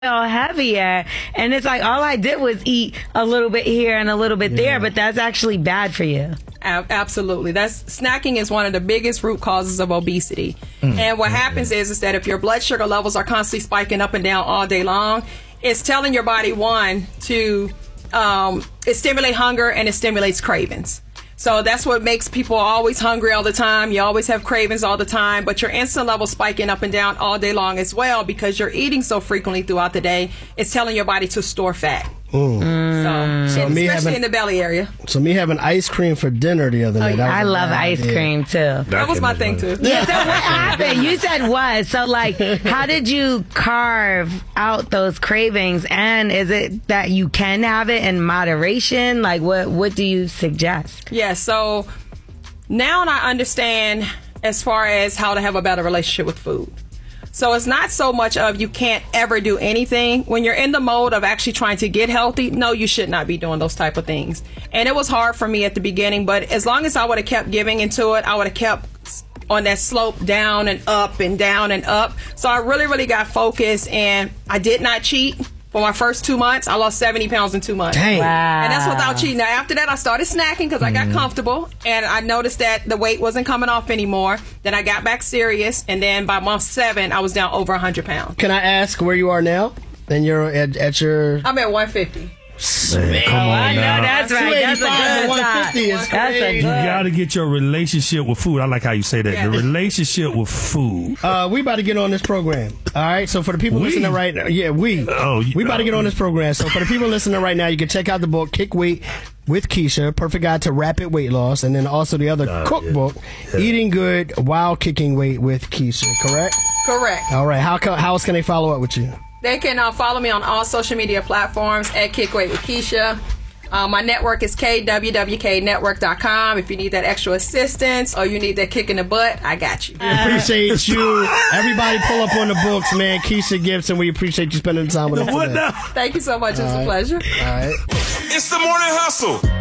heavier, and it's like all I did was eat a little bit here and a little bit there, but that's actually bad for you. Absolutely. Snacking is one of the biggest root causes of obesity. And what happens is that if your blood sugar levels are constantly spiking up and down all day long, it's telling your body, one, to it stimulates hunger and it stimulates cravings. So that's what makes people always hungry all the time. You always have cravings all the time, but your insulin level spiking up and down all day long as well because you're eating so frequently throughout the day. It's telling your body to store fat. So especially in the belly area. So me having ice cream for dinner the other night. I love ice cream too. That was my thing too. Yeah, so what happened? You said was. So like, how did you carve out those cravings? And is it that you can have it in moderation? Like what do you suggest? Yeah, so now I understand as far as how to have a better relationship with food. So it's not so much of you can't ever do anything. When you're in the mode of actually trying to get healthy, no, you should not be doing those type of things. And it was hard for me at the beginning, but as long as I would have kept giving into it, I would have kept on that slope down and up and down and up. So I really, really got focused, and I did not cheat. For my first 2 months, I lost 70 pounds in 2 months. Dang. Wow. And that's without cheating. Now, after that, I started snacking because I got comfortable. And I noticed that the weight wasn't coming off anymore. Then I got back serious. And then by month 7, I was down over 100 pounds. Can I ask where you are now? And you're at your... I'm at 150. Man, come on I know now. that's right. That's a 285 good 150 is That's a crazy. You got to get your relationship with food. I like how you say that. Yeah. The relationship with food. We about to get on this program. All right. So for the people listening right now, we about to get on this program. So for the people listening right now, you can check out the book Kick Weight with Keisha, Perfect Guide to Rapid Weight Loss, and then also the other cookbook, Eating Good While Kicking Weight with Keisha. Correct? Correct. All right. How else can they follow up with you? They can follow me on all social media platforms at Kick Weight with Keisha. My network is kwwknetwork.com. If you need that extra assistance or you need that kick in the butt, I got you. We appreciate you. Everybody pull up on the books, man. Keisha Gibson, we appreciate you spending the time with us today. Thank you so much. It was a pleasure. All right. It's the Morning Hustle.